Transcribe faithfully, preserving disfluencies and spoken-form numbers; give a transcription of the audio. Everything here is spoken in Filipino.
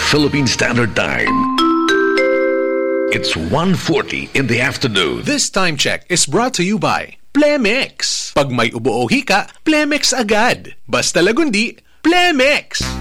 Philippine Standard Time. It's one forty in the afternoon. This time check is brought to you by Plemex. Pag may ubo o hika, Plemex agad. Basta lagundi, Plemex.